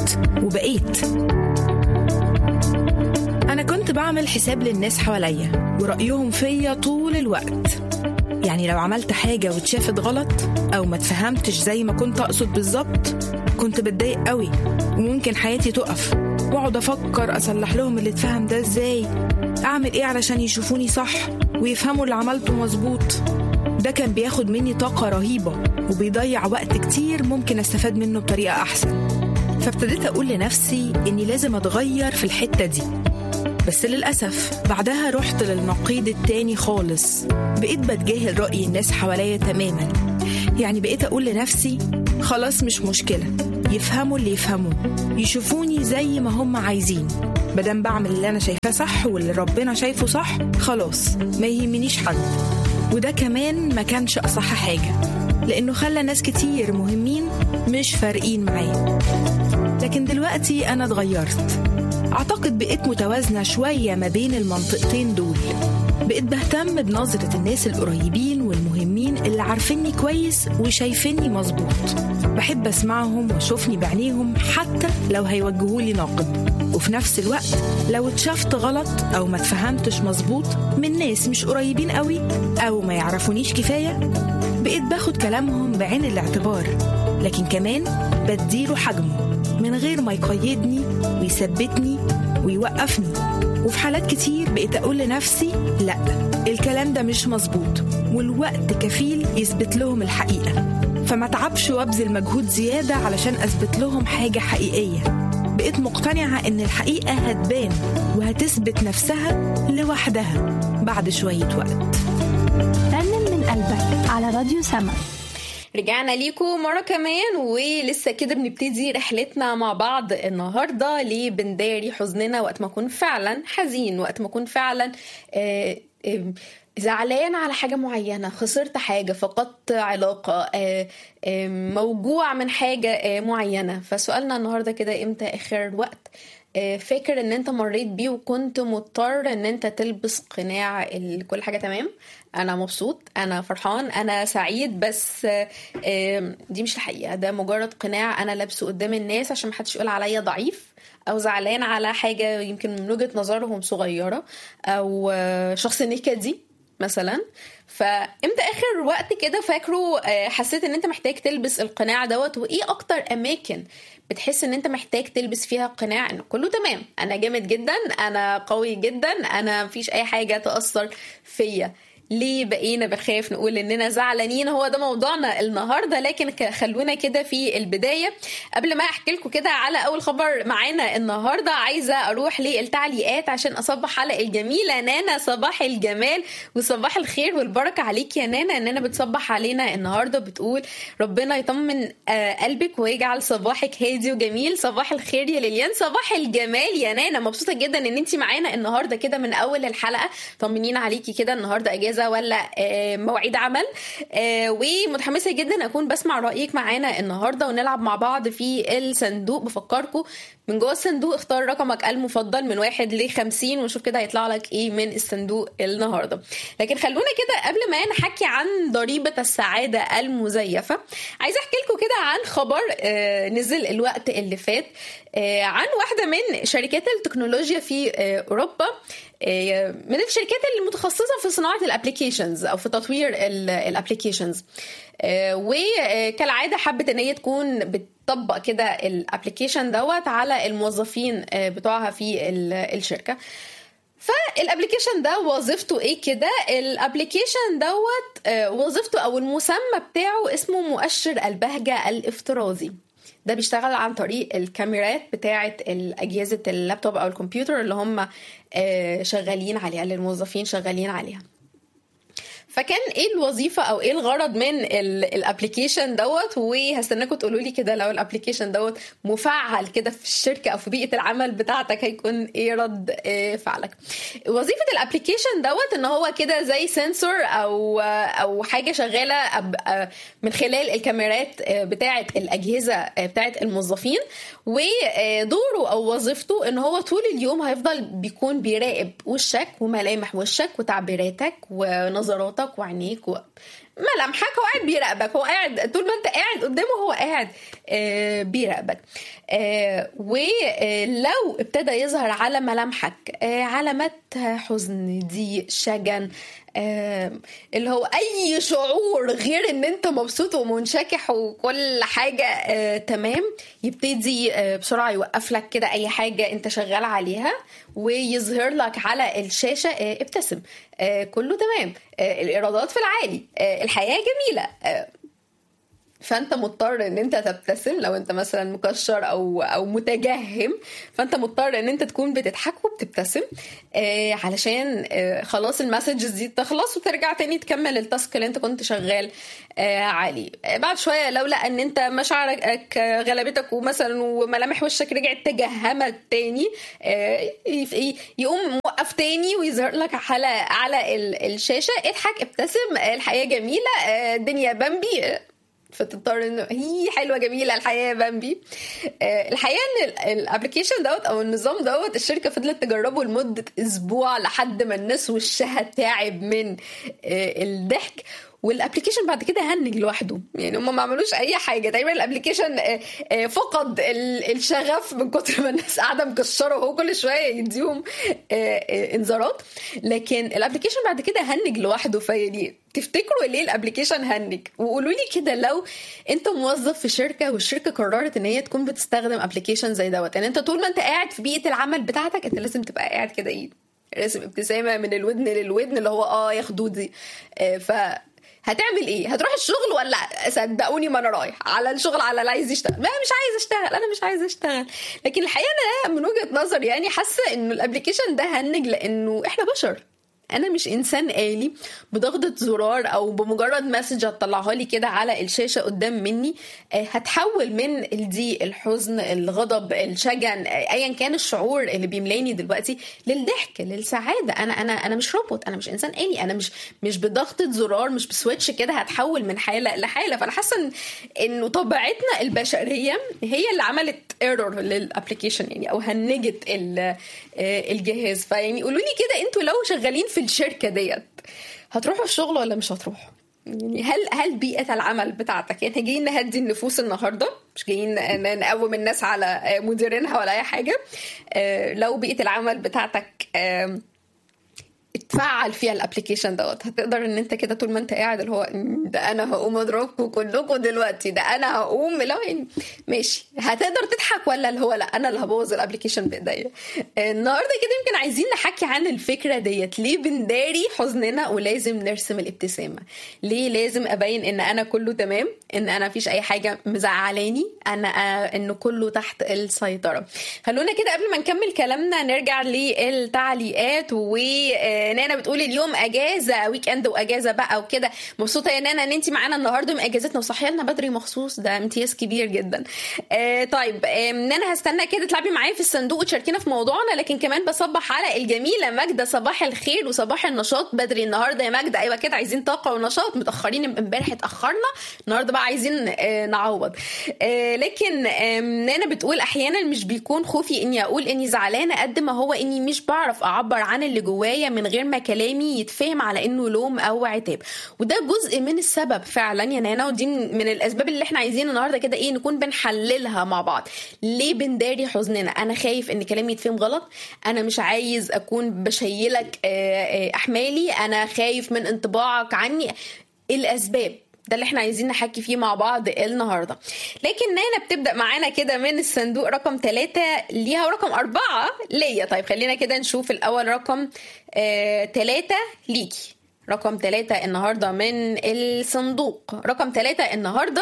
وبقيت. أنا كنت بعمل حساب للناس حواليا ورأيهم فيا طول الوقت. يعني لو عملت حاجة واتشافت غلط أو ما تفهمتش زي ما كنت أقصد بالظبط، كنت بتضايق قوي وممكن حياتي تقف وأقعد أفكر أصلح لهم اللي اتفهم ده إزاي، أعمل إيه علشان يشوفوني صح ويفهموا اللي عملته مظبوط. ده كان بياخد مني طاقة رهيبة وبيضيع وقت كتير ممكن أستفاد منه بطريقة أحسن. فابتديت أقول لنفسي إني لازم أتغير في الحتة دي. بس للأسف بعدها رحت للنقيض التاني خالص، بقيت بتجاهل رأي الناس حواليا تماما. يعني بقيت أقول لنفسي خلاص مش مشكلة، يفهموا اللي يفهموا، يشوفوني زي ما هم عايزين، بدل بعمل اللي أنا شايفاه صح واللي ربنا شايفه صح خلاص ما يهمنيش حد. وده كمان ما كانش أصح حاجة، لأنه خلى ناس كتير مهمين مش فارقين معايا. لكن دلوقتي أنا اتغيرت، أعتقد بقيت متوازنة شوية ما بين المنطقتين دول. بقيت بهتم بنظرة الناس القريبين والمهمين اللي عارفيني كويس وشايفيني مظبوط. بحب أسمعهم وأشوفني بعينيهم حتى لو هيوجهولي ناقد. وفي نفس الوقت لو اتشافت غلط أو ما تفهمتش مظبوط من ناس مش قريبين قوي أو ما يعرفونيش كفاية، بقيت باخد كلامهم بعين الاعتبار، لكن كمان بديله حجمه من غير ما يقيدني ويثبتني ويوقفني. وفي حالات كتير بقيت أقول لنفسي لا، الكلام ده مش مظبوط والوقت كفيل يثبت لهم الحقيقة، فما تعبش وابذل مجهود زيادة علشان أثبت لهم حاجة حقيقية. بقيت مقتنعة إن الحقيقة هتبان وهتثبت نفسها لوحدها بعد شوية وقت. رنم من قلبك على راديو سما. رجعنا ليكم مرة كمان، ولسه كده بنبتدي رحلتنا مع بعض النهاردة لبنداري حزننا وقت ما أكون فعلا حزين، وقت ما أكون فعلا زعلان على حاجة معينة، خسرت حاجة، فقدت علاقة، موجوع من حاجة معينة. فسؤالنا النهاردة كده، امتى آخر وقت فاكر ان انت مريت بيه وكنت مضطر ان انت تلبس قناع كل حاجة تمام، انا مبسوط، انا فرحان، انا سعيد، بس دي مش الحقيقة، ده مجرد قناع انا لابسه قدام الناس عشان محدش يقول عليا ضعيف او زعلان على حاجة يمكن من وجهة نظرهم صغيرة او شخص نكدي مثلا. فامتى اخر وقت كده فاكره حسيت ان انت محتاج تلبس القناع دوت؟ وايه اكتر اماكن بتحس ان انت محتاج تلبس فيها قناع انه كله تمام، انا جامد جدا، انا قوي جدا، انا مفيش اي حاجة تأثر فيا؟ ليه بقينا بخاف نقول اننا زعلانين؟ هو ده موضوعنا النهاردة. لكن خلونا كده في البداية قبل ما احكي لكم كده على اول خبر معانا النهاردة، عايزة اروح للتعليقات عشان اصبح على الجميلة نانا. صباح الجمال وصباح الخير والبركة عليك يا نانا. نانا بتصبح علينا النهاردة، بتقول ربنا يطمن قلبك ويجعل صباحك هادي وجميل. صباح الخير يا ليليان، صباح الجمال يا نانا. مبسوطة جدا ان انتي معانا النهاردة كده من اول الحلقة. طمنين عليكي كده، النهاردة اجازة ولا مواعيد عمل؟ ومتحمسة جدا أكون بسمع رأيك معانا النهاردة ونلعب مع بعض في الصندوق. بفكركم من جوه الصندوق اختار رقمك المفضل من 1 ل50 ونشوف كده هيطلع لك ايه من الصندوق النهاردة. لكن خلونا كده قبل ما نحكي عن ضريبة السعادة المزيفة، عايزة احكي لكم كده عن خبر نزل الوقت اللي فات عن واحدة من شركات التكنولوجيا في أوروبا، من الشركات المتخصصة في صناعة الابليكيشنز أو في تطوير الابليكيشنز. وكالعادة حبت ان هي تكون بتطبق كده الابليكيشن دوت على الموظفين بتوعها في الشركة. فالابليكيشن ده وظيفته ايه كده؟ الابليكيشن دوت وظيفته او المسمى بتاعه اسمه مؤشر البهجة الافتراضي. ده بيشتغل عن طريق الكاميرات بتاعة الأجهزة اللابتوب أو الكمبيوتر اللي هم شغالين عليها، اللي الموظفين شغالين عليها. فكان ايه الوظيفة او ايه الغرض من الابليكيشن دوت؟ وهستناكم تقولوا لي كده لو الابليكيشن دوت مفعل كده في الشركة او في بيئة العمل بتاعتك هيكون ايه رد فعلك. وظيفة الابليكيشن دوت ان هو كده زي سنسور او حاجة شغالة من خلال الكاميرات بتاعة الأجهزة بتاعة الموظفين. ودوره او وظيفته ان هو طول اليوم هيفضل بيكون بيراقب وشك وملامح وشك وتعبيراتك ونظراتك وعينيك ملامحك، هو قاعد بيراقبك، هو قاعد طول ما انت قاعد قدامه هو قاعد بيراقبك. ولو ابتدى يظهر على ملامحك علامات حزن، ضيق، شجن، اللي هو اي شعور غير ان انت مبسوط ومنشكح وكل حاجة تمام، يبتدي بسرعة يوقف لك كده اي حاجة انت شغال عليها ويظهر لك على الشاشة ابتسم، كله تمام، الإيرادات في العالي، الحياة جميلة. فانت مضطر ان انت تبتسم. لو انت مثلا مكشر او متجهم، فانت مضطر ان انت تكون بتضحك وبتبتسم علشان خلاص المسجز دي تخلص وترجع تاني تكمل التاسك اللي انت كنت شغال عليه. بعد شويه لو لقى ان انت مشاعرك غلبتك ومثلا وملامح وشك رجعت تجهمت تاني، يقوم موقف تاني ويظهر لك على الشاشه اضحك ابتسم، الحياه جميله، الدنيا بامبي. فتضطر انه هي حلوه جميله الحياه بامبي. الحقيقه ان الابلكيشن دوت او النظام دوت الشركه فضلت تجربه لمده اسبوع لحد ما الناس وشها تعب من الضحك، والابلكيشن بعد كده هنج لوحده. يعني هم ما عملوش اي حاجه تقريبا. الابلكيشن فقد الشغف من كتر ما الناس قاعده مكشره وهو كل شويه يديهم انذارات، لكن الابلكيشن بعد كده هنج لوحده. فيعني تفتكروا ليه الابلكيشن هنج؟ وقولوا لي كده لو انت موظف في شركه والشركه قررت ان هي تكون بتستخدم ابلكيشن زي دوت، يعني انت طول ما انت قاعد في بيئه العمل بتاعتك انت لازم تبقى قاعد كده راسم ابتسامه من الودن للودن، اللي هو يا خدودي. هتعمل ايه؟ هتروح الشغل ولا صدقوني ما انا رايح على الشغل على اللي عايز يشتغل؟ لا مش عايز اشتغل، انا مش عايز اشتغل. لكن الحقيقه انا من وجهه نظري يعني حاسه انه الابلكيشن ده هنج لانه احنا بشر. انا مش انسان آلي بضغطة زرار او بمجرد مسج هتطلعها لي كده على الشاشة قدام مني هتحول من الضيق، الحزن، الغضب، الشجن، ايا كان الشعور اللي بيملاني دلوقتي للضحك، للسعادة. انا مش روبوت، انا مش انسان آلي، انا مش بضغطة زرار، مش بسويتش كده هتحول من حالة لحالة. فانا حاسة انه طبيعتنا البشرية هي اللي عملت ايرور للابليكيشن يعني، او هنجت الجهاز. فيعني قولوا لي كده انتوا لو شغالين في الشركة ديت هتروحوا الشغل ولا مش هتروحوا؟ يعني هل بيئة العمل بتاعتك، يعني جايين نهدي النفوس النهاردة، مش جايين نقوم الناس على مديرينها ولا اي حاجة. لو بيئة العمل بتاعتك اتفعل فيها الابليكيشن دوت، هتقدر ان انت كده طول ما انت قاعد اللي هو ده انا هقوم اضربكم كلكم دلوقتي، ده انا هقوم لو يعني ماشي، هتقدر تضحك ولا اللي هو لا انا اللي هبوظ الابليكيشن بايديا؟ النهارده كده يمكن عايزين نحكي عن الفكره ديت، ليه بنداري حزننا ولازم نرسم الابتسامه؟ ليه لازم ابين ان انا كله تمام، ان انا مفيش اي حاجه مزعلاني، انا انه كله تحت السيطره؟ خلونا كده قبل ما نكمل كلامنا نرجع للتعليقات. نانا بتقول اليوم اجازه، ويك اند واجازه بقى وكده. مبسوطه يا نانا ان انت معانا النهارده من اجازتنا وصحيه لنا بدري مخصوص، ده امتياز كبير جدا. طيب نانا هستنى كده تلعبي معايا في الصندوق وتشاركينا في موضوعنا، لكن كمان بصبح على الجميله ماجده. صباح الخير وصباح النشاط بدري النهارده يا ماجده. ايوه كده عايزين طاقه ونشاط، متاخرين امبارح اتاخرنا، النهارده بقى عايزين نعوض. لكن نانا بتقول احيانا مش بيكون خوفي اني اقول اني زعلانه قد ما هو اني مش بعرف اعبر عن اللي جوايا من غير ما كلامي يتفهم على انه لوم او عتاب. وده جزء من السبب فعلا يا نانا، ودي من الاسباب اللي احنا عايزين النهارده كده نكون بنحللها مع بعض. ليه بنداري حزننا؟ انا خايف ان كلامي يتفهم غلط، انا مش عايز اكون بشيلك احمالي، انا خايف من انطباعك عني. الاسباب ده اللي احنا عايزين نحكي فيه مع بعض النهاردة. لكن نانا بتبدأ معانا كده من الصندوق رقم 3 ليها ورقم 4 ليا. طيب خلينا كده نشوف الأول رقم 3 ليكي. رقم 3 النهاردة من الصندوق رقم 3 النهاردة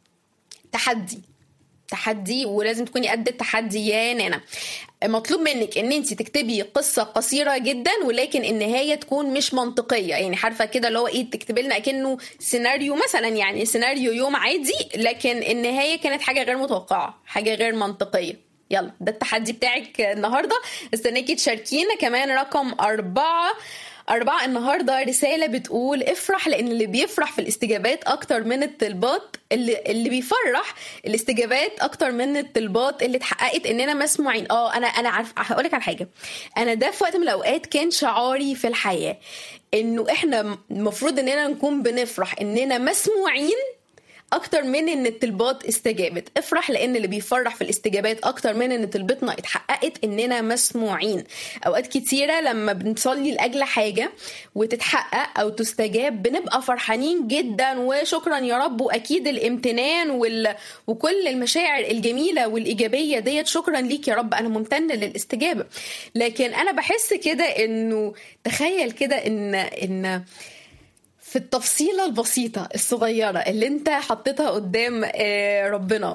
تحدي، ولازم تكوني قد التحدي يا نانا. مطلوب منك ان انت تكتبي قصة قصيرة جدا، ولكن النهاية تكون مش منطقية. يعني عارفة كده اللي هو تكتبي لنا كأنه سيناريو مثلا، يعني سيناريو يوم عادي، لكن النهاية كانت حاجة غير متوقعة، حاجة غير منطقية. يلا ده التحدي بتاعك النهاردة، استناكي تشاركينا. كمان رقم 4 4 النهاردة رسالة بتقول افرح لأن اللي بيفرح في الاستجابات أكتر من الطلبات، اللي بيفرح الاستجابات أكتر من الطلبات اللي اتحققت إننا مسموعين. أنا عارف، هقولك على حاجة. أنا ده في وقت من الأوقات كان شعاري في الحياة إنه إحنا المفروض إننا نكون بنفرح إننا مسموعين اكتر من ان الطلبات استجابت. افرح لان اللي بيفرح في الاستجابات اكتر من ان طلبتنا اتحققت اننا مسموعين. اوقات كتيرة لما بنصلي لاجل حاجة وتتحقق او تستجاب بنبقى فرحانين جدا وشكرا يا رب، واكيد الامتنان وكل المشاعر الجميلة والايجابية ديت، شكرا ليك يا رب انا ممتن للاستجابة. لكن انا بحس كده انه تخيل كده ان في التفصيلة البسيطة الصغيرة اللي انت حطيتها قدام ربنا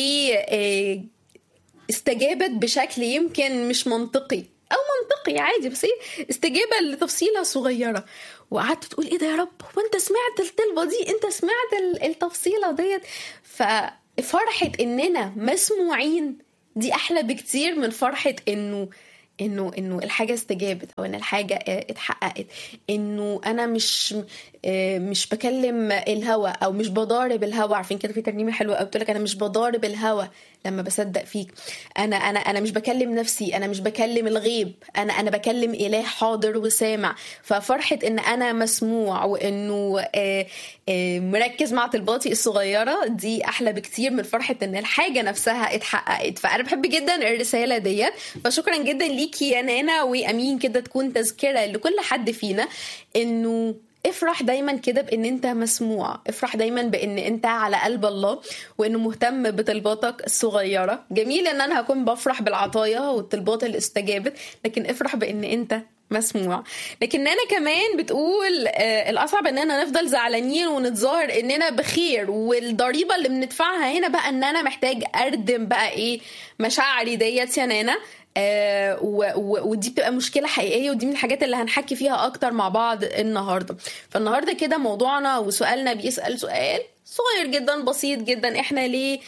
واستجابت بشكل يمكن مش منطقي او منطقي عادي، بس استجابة لتفصيلة صغيرة، وقعدت تقول ايه ده يا رب، وانت سمعت الطلبة دي، انت سمعت التفصيلة ديت. ففرحة اننا مسموعين دي احلى بكتير من فرحة انه الحاجة استجابت او ان الحاجة اتحققت، انه انا مش بكلم الهوى او مش بضارب الهوى. عارفين كده في ترنيمة حلوة او بتقولك انا مش بضارب الهوى لما بصدق فيك، انا مش بكلم نفسي، انا مش بكلم الغيب، انا بكلم اله حاضر وسامع. ففرحة ان انا مسموع وانه مركز مع طلباتي الصغيرة دي احلى بكتير من فرحة ان الحاجة نفسها اتحققت. فانا بحب جدا الرسالة ديت، فشكرا جدا ليكي يا نانا، وامين كده تكون تذكرة لكل حد فينا انه افرح دايما كده بان انت مسموع، افرح دايما بان انت على قلب الله وانه مهتم بطلباتك الصغيرة. جميل ان انا هكون بفرح بالعطايا والطلبات اللي استجابت، لكن افرح بان انت مسموع. لكن انا كمان بتقول الاصعب اننا نفضل زعلانين ونتظاهر اننا بخير، والضريبة اللي بندفعها هنا بقى ان انا محتاج اردم بقى ايه مشاعري ديت يا نانا. ودي بتبقى مشكلة حقيقية، ودي من الحاجات اللي هنحكي فيها أكتر مع بعض النهاردة. فالنهاردة كده موضوعنا وسؤالنا بيسأل سؤال صغير جدا بسيط جدا: احنا ليه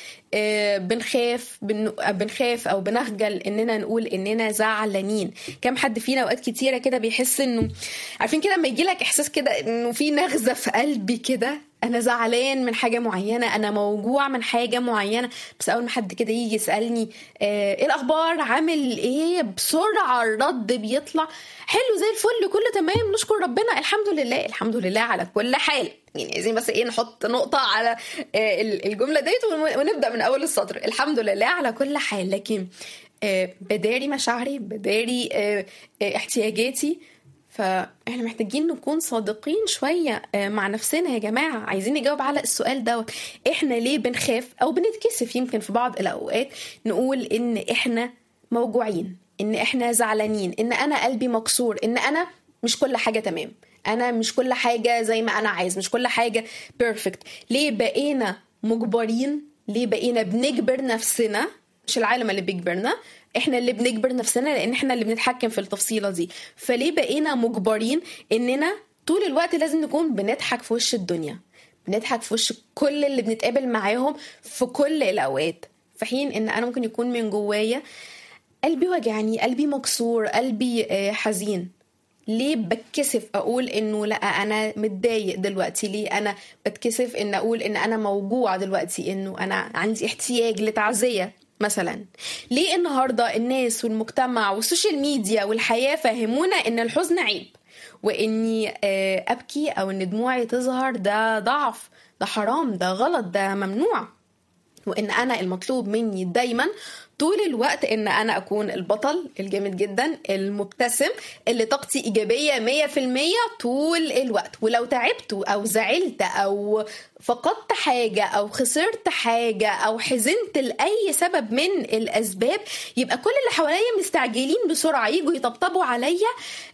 بنخاف أو بنخجل إننا نقول إننا زعلانين؟ كم حد فينا أوقات كتيرة كده بيحس إنه عارفين كده لما يجيلك إحساس كده إنه في نغزة في قلبي كده، أنا زعلان من حاجة معينة، أنا موجوع من حاجة معينة، بس أول ما حد كده يجي يسألني إيه الأخبار، عامل إيه، بسرعة الرد بيطلع حلو زي الفل، كله تمام، نشكر ربنا، الحمد لله الحمد لله على كل حال. يعني عايزين بس إيه نحط نقطة على الجملة ديت ونبدأ من أول السطر، الحمد لله على كل حال. لكن بداري مشاعري، بداري احتياجاتي. فاحنا محتاجين نكون صادقين شوية مع نفسنا يا جماعة. عايزين نجاوب على السؤال دوت: احنا ليه بنخاف او بنتكسف يمكن في بعض الاوقات نقول ان احنا موجوعين، ان احنا زعلانين، ان انا قلبي مكسور، ان انا مش كل حاجة تمام، انا مش كل حاجة زي ما انا عايز، مش كل حاجة بيرفكت. ليه بقينا مجبرين؟ ليه بقينا بنجبر نفسنا؟ مش العالم اللي بيجبرنا، احنا اللي بنجبر نفسنا، لان احنا اللي بنتحكم في التفصيلة دي. فليه بقينا مجبرين اننا طول الوقت لازم نكون بنضحك في وش الدنيا، بنضحك في وش كل اللي بنتقابل معاهم في كل الاوقات، في حين ان انا ممكن يكون من جوايا قلبي وجعني، قلبي مكسور، قلبي حزين؟ ليه بتكسف اقول انه لا انا متضايق دلوقتي؟ ليه انا بتكسف ان اقول ان انا موجوع دلوقتي، انه انا عندي احتياج لتعزية مثلا؟ ليه النهاردة الناس والمجتمع والسوشيال ميديا والحياة فهمونا ان الحزن عيب، واني ابكي او ان دموعي تظهر ده ضعف، ده حرام، ده غلط، ده ممنوع، وان انا المطلوب مني دايما طول الوقت ان انا اكون البطل الجامد جدا المبتسم اللي طاقتي ايجابية 100% طول الوقت؟ ولو تعبت او زعلت او فقدت حاجة او خسرت حاجة او حزنت لأي سبب من الاسباب، يبقى كل اللي حواليا مستعجلين بسرعة يجوا يطبطبوا عليا،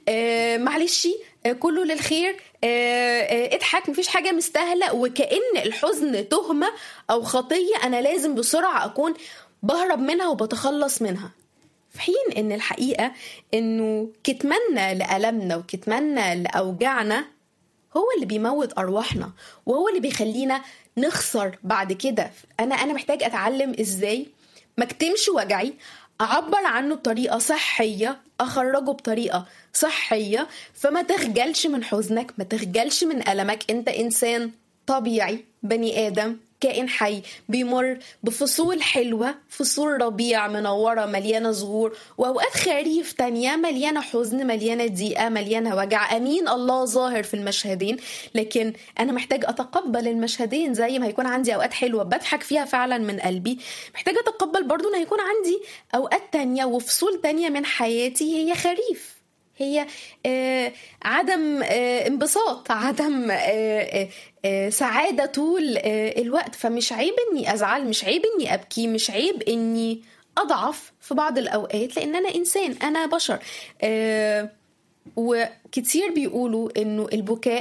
معلش كله للخير، اضحك، مفيش حاجة مستاهلة، وكأن الحزن تهمة او خطية انا لازم بسرعة اكون بهرب منها وبتخلص منها. في حين ان الحقيقة انه كتمنا لألمنا وكتمنا لأوجعنا هو اللي بيموت أرواحنا، وهو اللي بيخلينا نخسر بعد كده. أنا محتاج أتعلم إزاي ما اكتمش وجعي اعبر عنه بطريقة صحية، اخرجه بطريقة صحية. فما تخجلش من حزنك، ما تخجلش من ألمك. انت انسان طبيعي، بني آدم، كائن حي بيمر بفصول حلوة، فصول ربيع منورة مليانة زهور، وأوقات خريف تانية مليانة حزن، مليانة ضيقة، مليانة وجع. أمين، الله ظاهر في المشهدين، لكن أنا محتاج أتقبل المشهدين. زي ما هيكون عندي أوقات حلوة بضحك فيها فعلا من قلبي، محتاج أتقبل برضو أن هيكون عندي أوقات تانية وفصول تانية من حياتي هي خريف، هي عدم انبساط، عدم سعادة طول الوقت. فمش عيب اني ازعل، مش عيب اني ابكي، مش عيب اني اضعف في بعض الاوقات، لان انا انسان، انا بشر. وكتير بيقولوا انه البكاء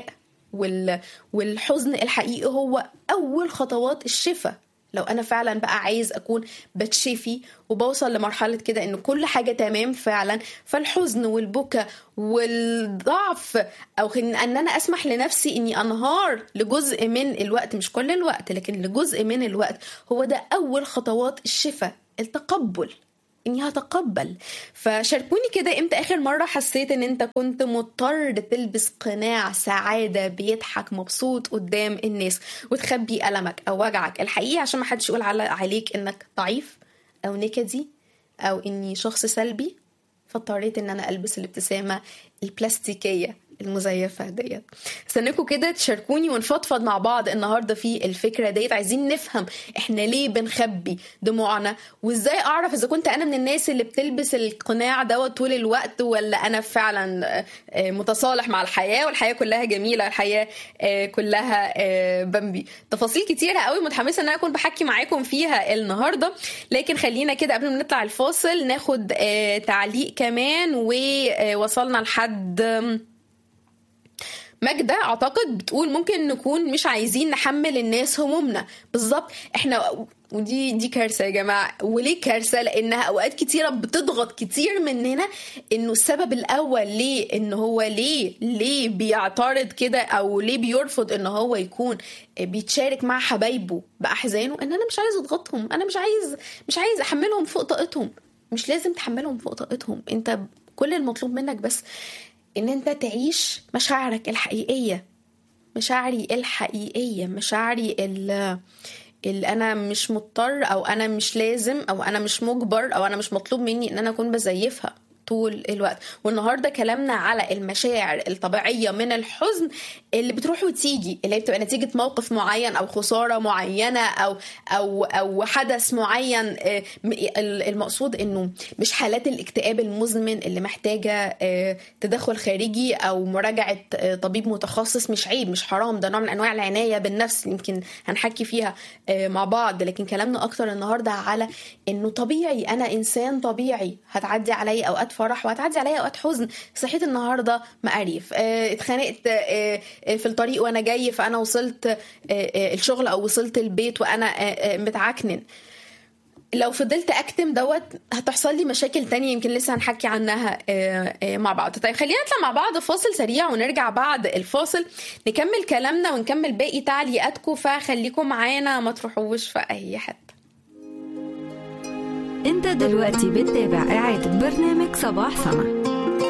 والحزن الحقيقي هو اول خطوات الشفاء. لو أنا فعلا بقى عايز أكون بتشفي وبوصل لمرحلة كده إنه كل حاجة تمام فعلا، فالحزن والبكاء والضعف، أو أن أنا أسمح لنفسي إني أنهار لجزء من الوقت، مش كل الوقت لكن لجزء من الوقت، هو ده أول خطوات الشفاء، التقبل، إني هتقبل. فشاركوني كده إمتى آخر مرة حسيت إن أنت كنت مضطر تلبس قناع سعادة بيضحك مبسوط قدام الناس وتخبي ألمك أو وجعك الحقيقي عشان ما حدش يقول عليك إنك ضعيف أو نكدي أو إني شخص سلبي، فاضطريت إن أنا ألبس الابتسامة البلاستيكية المزيفة ديت. استناكم كده تشاركوني ونفضفض مع بعض النهاردة في الفكرة ديت. عايزين نفهم احنا ليه بنخبي دموعنا، وازاي اعرف اذا كنت انا من الناس اللي بتلبس القناع دوت طول الوقت، ولا انا فعلا متصالح مع الحياة والحياة كلها جميلة، الحياة كلها بمبي. تفاصيل كتيرة قوي متحمسة ان انا اكون بحكي معاكم فيها النهاردة، لكن خلينا كده قبل ما نطلع الفاصل ناخد تعليق كمان. ووصلنا لحد ماجدة اعتقد بتقول ممكن نكون مش عايزين نحمل الناس همومنا. بالظبط، احنا ودي كارثة يا جماعة. وليه كارثة؟ لانها اوقات كتيرة بتضغط كتير مننا. انه السبب الاول ليه ان هو ليه بيعترض كده او ليه بيرفض ان هو يكون بيتشارك مع حبايبه باحزانه، ان انا مش عايز اضغطهم، انا مش عايز احملهم فوق طاقتهم. مش لازم تحملهم فوق طاقتهم، انت كل المطلوب منك بس ان انت تعيش مشاعرك الحقيقية، مشاعري الحقيقية، مشاعري اللي انا مش مضطر او انا مش لازم او انا مش مجبر او انا مش مطلوب مني ان انا اكون بزيفها طول الوقت. والنهاردة كلامنا على المشاعر الطبيعية من الحزن اللي بتروح وتيجي، اللي بتبقى نتيجة موقف معين أو خسارة معينة أو حدث معين. المقصود إنه مش حالات الاكتئاب المزمن اللي محتاجة تدخل خارجي أو مراجعة طبيب متخصص. مش عيب، مش حرام، ده نوع من أنواع العناية بالنفس يمكن هنحكي فيها مع بعض. لكن كلامنا أكتر النهاردة على إنه طبيعي، أنا إنسان طبيعي، هتعدي علي أوقات فرح وهتعدي عليا اوقات حزن. صحيت النهارده مقريف، اتخانقت في الطريق وانا جاي، فانا وصلت الشغل او وصلت البيت وانا متعكنن. لو فضلت اكتم دوت هتحصل لي مشاكل تانية يمكن لسه هنحكي عنها مع بعض. طيب خلينا نطلع مع بعض فاصل سريع ونرجع بعد الفاصل نكمل كلامنا ونكمل باقي تعليقاتكم. فخليكم معانا، ما تروحوش في اي حته. انت دلوقتي بتتابع إعادة برنامج صباح سما.